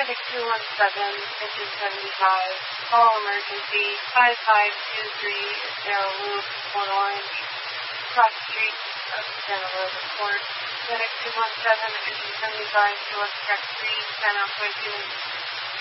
Medic 217, engine 75, call emergency 5523, Darrell Loop, Port Orange, cross street of Santa Rosa Court. Medic 217, engine 75, to track 3, San Alpine